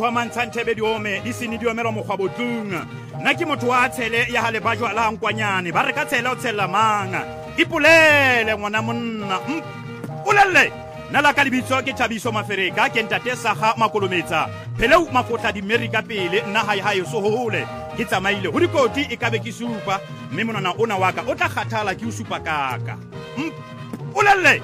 Mantshantshebe diome di sene diomela mokgwa botlung nna ke motho wa tshele ya hale ba jwala nkwanyane ba re ka tshela o tshella manga ipolele ngwana monna mpolelle nala ka lebitso ke Thabiso Mafereka ke ntate Saga Makolometsa phelo mafotla di America pele nna hae so hole ke tsamaile ho dikoti e ka be ke supa mme monana ona wa ka o tla kgathala ke o supa kaka mpolelle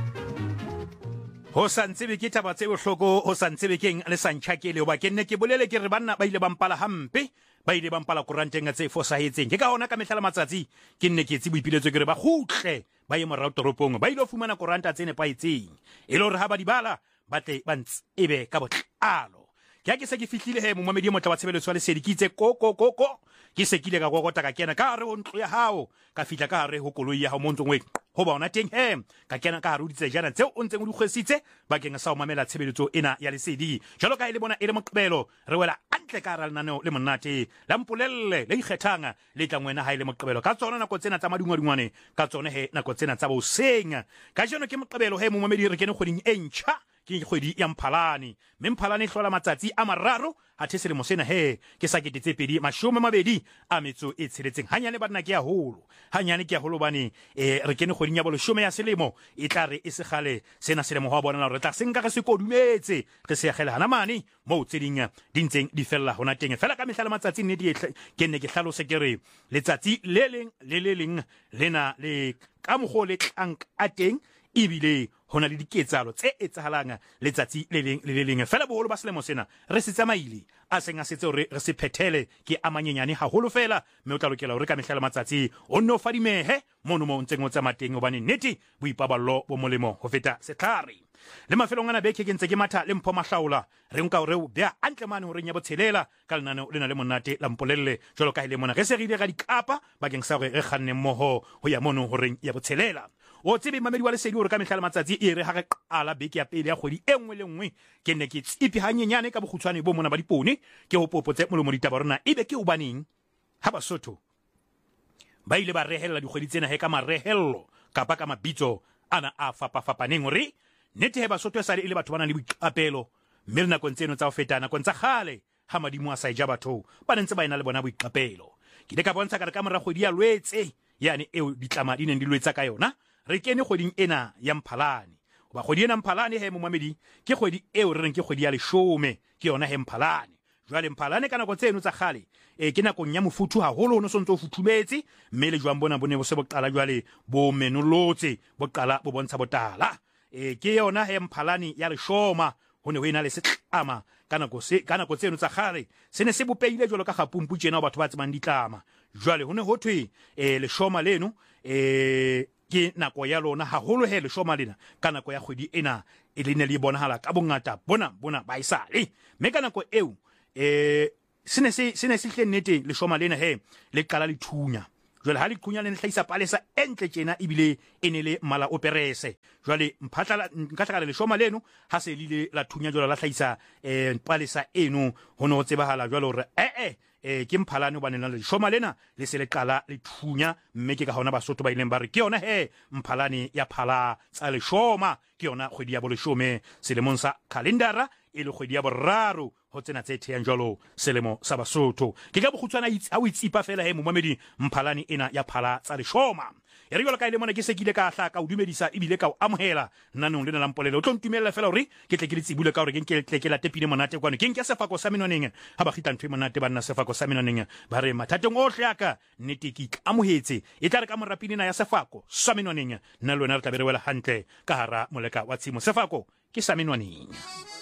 ho santsebe ke taba tse bohloko ho santsebe keng le santshakele ba ke nne ke bolele ke re banna ba ile ba mpala hampe ba ile ba mpala koranteng tse fosahetseng ke ka hona ka mehla matsatsi ke nne ke tse boipiletso ke re ba khutle ba ye morao toropong ba ile ho fumana koranta tsene paitseng e le hore ha ba di bala ba tle ba ntsebe ka botlalo ke se ke fihlile he momamedi motla wa tshebeletso le sedi ke itse ko ke se kile ka gogota ka kena ka re ho ntlo ya hao ka fitla ka re ho koloi ya hao montsongwe ho ba ona teng he ka kena ka re o ditsejana tseo o ntseng o di kgwesitse bakeng sa o mamela tshebeletso ena ya lesedi jalo ka ile bona ile moqebelo re wela antle ka ra lenaneo le monate la mpolelle le ikgethanga le tla ngwena ha ile moqebelo ka tsona nako tsena tsa madungwadungwane ka tsone he nako tsena tsa bo senga ka jeno ke moqebelo he momamedi re kene kgoding e ntjha ke kgwedi ya Mphalane Mphalane hlola matsatsi a mararo a theselemo sena he ke sa ketetse pedi mashome mabedi a metso e tsheletseng hanyane banna ke ya holo hanyane ke ya holo bane re kene kgoding ya boleshome ya selemo e tla re e segale sena selemo ho bona re tla senka re se kodumetse re se agela hana mane mo tseding di ntseng di fella hona teng fela ka mehla le matsatsi nne di ke nne ke hlalose ke re letsatsi le leng lena le ka mogho le tlang a teng ibile hona le diketsalo tse etsahalang letsatsi le leng fela boholo ba selemo sena re se tsamaile a senga setse hore re se phethele ke amanyenyane haholo fela mme o tla lokela hore ka mehla le matsatsi o nno fadimehe mono mo ntseng o tsamateng hobane nnete boipaballo bo molemo ho feta setlhare le mafelong ana beke ke ntse ke matha le mpho mahlaola re nka hore o bea antle mane hore nya botshelela ka lenaneo lena le monate la mpolelle jalo ka ile mona re se re ile ga dikapa bakeng sa hore re kganne mmoho ho ya mono hore ya botshelela o tsebe mamedi wa lesedi hore ka mehla le matsatsi e re ha re qala beke ya pele ya kgwedi e nngwe le nngwe ke nne ke tsipi hanyenyane ka bokgutshwane bo mona ba dipone ke ho popotse molomo ditaba rona ebe ke o baneng ha Basotho ba ile ba rehella dikgwedi tsena he ka marehello kapa ka mabitso ana a fapafapaneng hore nete he Basotho sa le ile batho bana le boiqapelo mme nako tseno tsa ho fetana kon tsa khale ha madimo a sa ja batho ba ntse ba ina le bona boiqapelo ke ka bontsha ka mora kgwedi ya Lwetse yani eo ditlama di neng di lwetsa ka yona re kene kgweding ena ya Mphalane ba kgwedi ena Mphalane he momamedi ke kgwedi eo re reng ke kgwedi ya 10 ke yona he Mphalane jwale Mphalane ka nako tseno tsa khale ke nakong ya mofuthu haholo ho no sontso futhumetse mme le jwang bona bone bo se bo qala jwale bo menolotse bo qala bo bontsha botala ke yona he Mphalane ya 10 ho ne ho ena le setlama ka nako tseno tsa khale se ne se bopeile jwalo ka gapumpu tjena o batho ba tsemang ditlama jwale ho ne ho thwe le shoma leno ke nako ya lona haholo he le shoma lena ka nako ya kgwedi ena e le ne le bonahala ka bongata bona ba isale mme ka nako eo sene se hle nnete le shoma lena he le qala le thunya jwale ha le thunya le hlahisa palesa entle tjena ibile ene le mala operese jwale mphatla nka tlaka le shoma leno ha se lile la thunya jwale la hlahisa palesa eno hono tsebahala jwale hore ke Mphalane ba nena le shoma lena le se le qala le thunya mme ke ka hona Basotho ba ileng ba re ke yona he Mphalane ya phala tsa le shoma ke yona kgwedi ya boleshome selemong sa calendara e le kgwedi ya boraro ho tsena tse theyang jwalo selemo sa Basotho ke ka bokhutswana ha o itsipa fela he momamedi Mphalane ena ya phala tsa le shoma e re jwalo ka ile mona ke se kile ka hla ka o dumedisa ibile ka o amohela nanong le na lampolele o tlo ntumella fela hore ke tle ke le tsibule ka hore ke la tepile monate kwano ke nke sefako sa menwaneng ha ba khitla ntwe monate ba nna sefako sa menwaneng ba re mathateng ohle aka nnete ke amohetse e tla re ka morapini na ya sefako sa menwaneng nna le wena re tla be re wela hantle ka hara moleka wa tshimo sefako ke sa menwaneng